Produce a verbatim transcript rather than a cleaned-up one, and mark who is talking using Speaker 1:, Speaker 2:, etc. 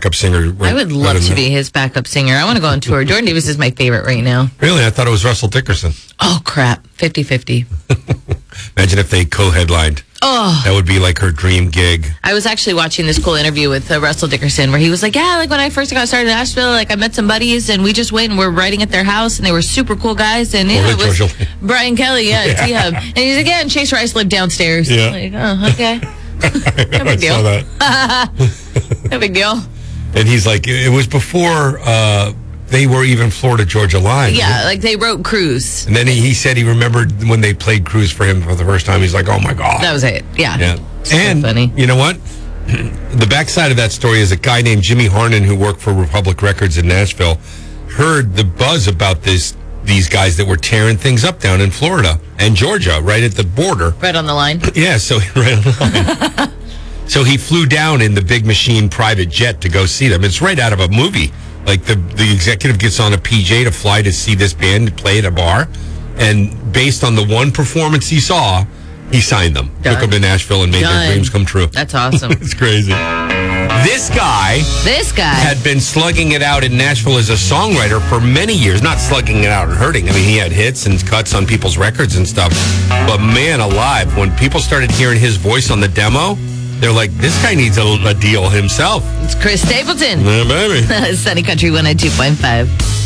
Speaker 1: backup singer.
Speaker 2: I would love to be his backup singer. I want to go on tour. Jordan Davis is my favorite right now.
Speaker 1: Really? I thought it was Russell Dickerson.
Speaker 2: Oh, crap. fifty-fifty.
Speaker 1: Imagine if they co-headlined.
Speaker 2: Oh.
Speaker 1: That would be like her dream gig.
Speaker 2: I was actually watching this cool interview with uh, Russell Dickerson where he was like, yeah, like when I first got started in Nashville, like I met some buddies and we just went and we're writing at their house and they were super cool guys. And yeah, it was
Speaker 1: Georgia.
Speaker 2: Brian Kelly, yeah,
Speaker 1: Yeah.
Speaker 2: T-Hub. And he's like, yeah, and Chase Rice lived downstairs.
Speaker 1: Yeah.
Speaker 2: Like, oh, okay. No big
Speaker 1: I
Speaker 2: deal.
Speaker 1: saw that.
Speaker 2: No big deal.
Speaker 1: And he's like, it was before uh, they were even Florida Georgia Line.
Speaker 2: Yeah, like they wrote Cruise.
Speaker 1: And then he, he said he remembered when they played Cruise for him for the first time. He's like, oh my God.
Speaker 2: That was it. Yeah.
Speaker 1: Yeah.
Speaker 2: So
Speaker 1: and
Speaker 2: funny.
Speaker 1: You know what? The backside of that story is a guy named Jimmy Harnon who worked for Republic Records in Nashville heard the buzz about this these guys that were tearing things up down in Florida and Georgia, right at the border.
Speaker 2: Right on the line.
Speaker 1: Yeah, so right on the line. So he flew down in the Big Machine private jet to go see them. It's right out of a movie. Like the the executive gets on a P J to fly to see this band play at a bar, and based on the one performance he saw, he signed them.
Speaker 2: Done.
Speaker 1: Took them to Nashville and made
Speaker 2: Done.
Speaker 1: their dreams come true.
Speaker 2: That's awesome.
Speaker 1: It's crazy. This guy
Speaker 2: This guy
Speaker 1: had been slugging it out in Nashville as a songwriter for many years. Not slugging it out and hurting. I mean, he had hits and cuts on people's records and stuff. But man alive, when people started hearing his voice on the demo, they're like, this guy needs a, a deal himself.
Speaker 2: It's Chris Stapleton.
Speaker 1: Yeah, baby.
Speaker 2: Sunny Country one oh two point five.